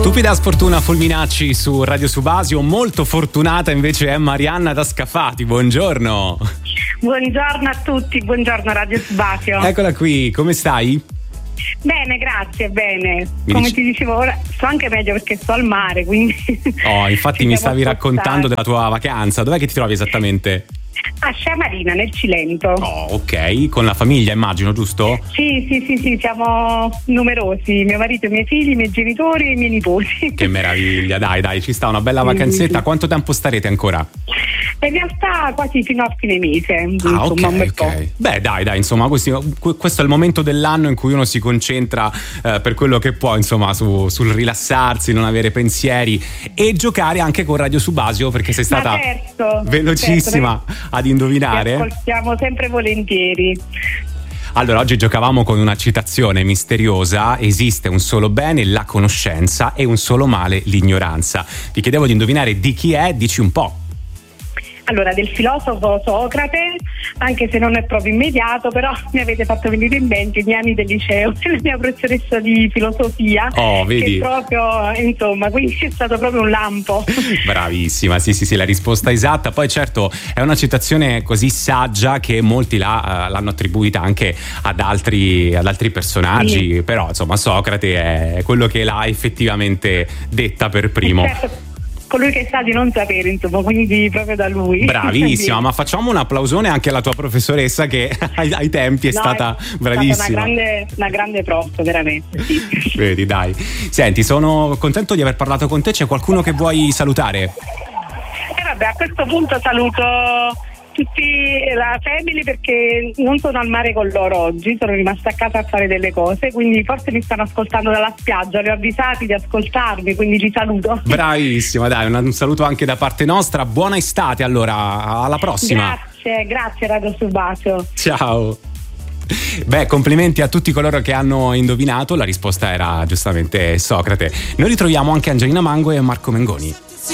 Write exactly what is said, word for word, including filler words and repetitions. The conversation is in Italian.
Stupida sfortuna Fulminacci su Radio Subasio, molto fortunata invece è Marianna da Scafati, buongiorno. Buongiorno a tutti, buongiorno Radio Subasio. Eccola qui, come stai? Bene, grazie, bene. Mi Come dici... ti dicevo ora, sto anche meglio perché sto al mare, quindi... Oh, infatti mi stavi spostati. raccontando della tua vacanza, dov'è che ti trovi esattamente? A Sciamarina, nel Cilento. Oh, ok, con la famiglia immagino, giusto? Sì, sì, sì, sì, siamo numerosi, mio marito, i miei figli, i miei genitori e i miei nipoti. Che meraviglia, dai, dai, ci sta una bella vacanzetta. Quanto tempo starete ancora? In realtà quasi fino a fine mese. Ah, insomma, ok, un bel po'. ok. Beh, dai, dai, insomma, questi, questo è il momento dell'anno in cui uno si concentra eh, per quello che può, insomma, su, sul rilassarsi, non avere pensieri e giocare anche con Radio Subasio, perché sei stata certo, velocissima certo, ad indovinare. Ti ascoltiamo sempre volentieri. Allora, oggi giocavamo con una citazione misteriosa: esiste un solo bene, la conoscenza, e un solo male, l'ignoranza. Vi chiedevo di indovinare di chi è, dici un po'. Allora, del filosofo Socrate, anche se non è proprio immediato, però mi avete fatto venire in mente gli anni del liceo della mia professoressa di filosofia. Oh, vedi? Che proprio, insomma, quindi è stato proprio un lampo. Bravissima, sì, sì, sì, la risposta esatta. Poi certo è una citazione così saggia che molti la, uh, l'hanno attribuita anche ad altri, ad altri personaggi, sì. Però insomma Socrate è quello che l'ha effettivamente detta per primo. Certo. Colui che sa di non sapere, insomma, quindi proprio da lui. Bravissima, ma facciamo un applausone anche alla tua professoressa che ai, ai tempi è no, stata è bravissima. È stata una grande, una grande prof, veramente. Sì. Vedi, dai. Senti, sono contento di aver parlato con te. C'è qualcuno che vuoi salutare? E vabbè, a questo punto saluto tutti la family perché non sono al mare con loro oggi, sono rimasta a casa a fare delle cose, quindi forse mi stanno ascoltando dalla spiaggia, li ho avvisati di ascoltarmi, quindi li saluto. Bravissima, dai, un saluto anche da parte nostra, buona estate allora, alla prossima. Grazie, grazie Radio Subasio. Ciao. Beh, complimenti a tutti coloro che hanno indovinato, la risposta era giustamente Socrate. Noi ritroviamo anche Angelina Mango e Marco Mengoni.